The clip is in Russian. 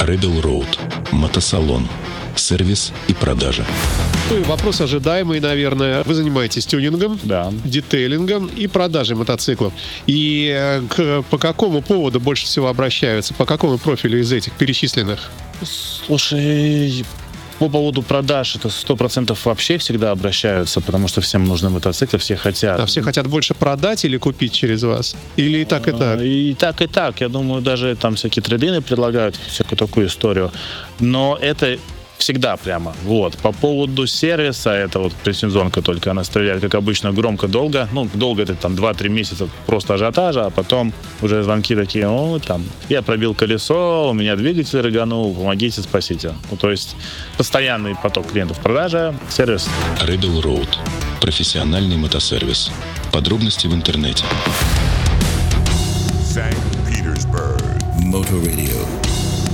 Rebel Road. Мотосалон. Сервис и продажа. Ну и вопрос ожидаемый, наверное. Вы занимаетесь тюнингом, Да. детейлингом и продажей мотоциклов. И по какому поводу больше всего обращаются? По какому профилю из этих перечисленных? Слушай, по поводу продаж, это 100% вообще всегда обращаются, потому что всем нужны мотоциклы, все хотят. А все хотят больше продать или купить через вас? Или и так, и так? И так, и так. Я думаю, даже там всякие трейдины предлагают всякую такую историю. Но это всегда прямо. Вот. По поводу сервиса, это вот предсезонка только, она стреляет, как обычно, громко, долго. Ну, долго это там 2-3 месяца просто ажиотажа, а потом уже звонки такие, там, я пробил колесо, у меня двигатель рыганул, помогите, спасите. Ну, то есть постоянный поток клиентов, продажа, сервис. Rebel Road. Профессиональный мотосервис. Подробности в интернете. Санкт-Петербург. Motor Radio.